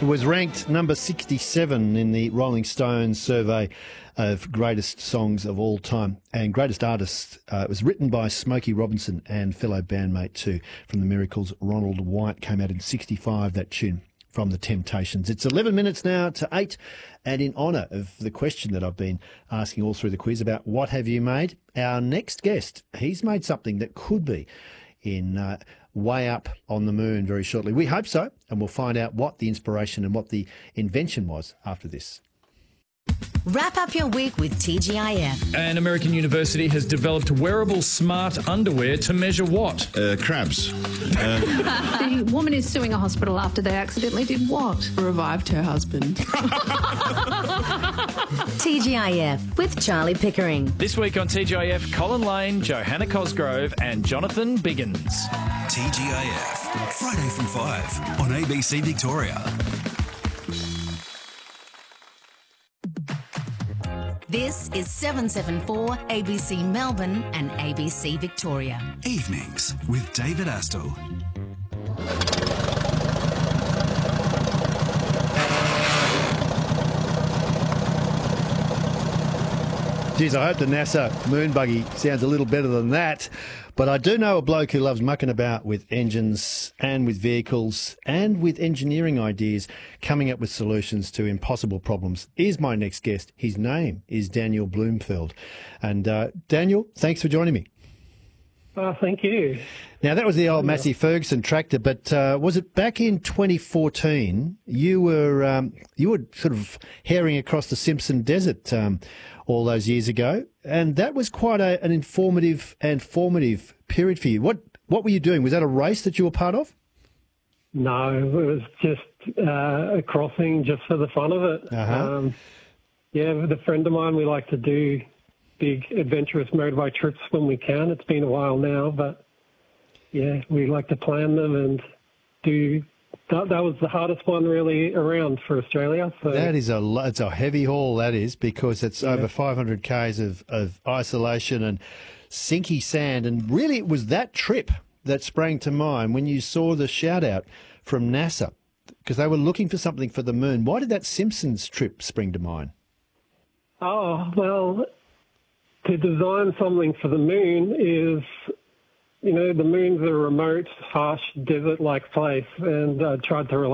It was ranked number 67 in the Rolling Stones survey of greatest songs of all time and greatest artists. It was written by Smokey Robinson and fellow bandmate too from the Miracles. Ronald White came out in 65, that tune from The Temptations. It's 11 minutes now to 8, and in honour of the question that I've been asking all through the quiz about what have you made, our next guest, he's made something that could be in way up on the moon very shortly. We hope so, and we'll find out what the inspiration and what the invention was after this. Wrap up your week with TGIF. An American university has developed wearable smart underwear to measure what? Crabs. The woman is suing a hospital after they accidentally did what? Revived her husband. TGIF with Charlie Pickering. This week on TGIF, Colin Lane, Johanna Cosgrove and Jonathan Biggins. TGIF, Friday from 5 on ABC Victoria. This is 774 ABC Melbourne and ABC Victoria. Evenings with David Astle. Geez, I hope the NASA moon buggy sounds a little better than that. But I do know a bloke who loves mucking about with engines and with vehicles and with engineering ideas, coming up with solutions to impossible problems. Is my next guest. His name is Daniel Bloomfield. And Daniel, thanks for joining me. Thank you. Now, that was the old Massey Ferguson tractor, but was it back in 2014 you were sort of herring across the Simpson Desert all those years ago, and that was quite an informative and formative period for you. What were you doing? Was that a race that you were part of? No, it was just a crossing just for the fun of it. With a friend of mine, we like to do big adventurous motorbike trips when we can. It's been a while now, but yeah, we like to plan them and do. That was the hardest one really around for Australia. So that is it's a heavy haul, that is, because it's over 500 k's of isolation and sinky sand. And really, it was that trip that sprang to mind when you saw the shout out from NASA, because they were looking for something for the moon. Why did that Simpsons trip spring to mind? Oh, well, to design something for the moon is, the moon's a remote, harsh, desert-like place, and I tried to relate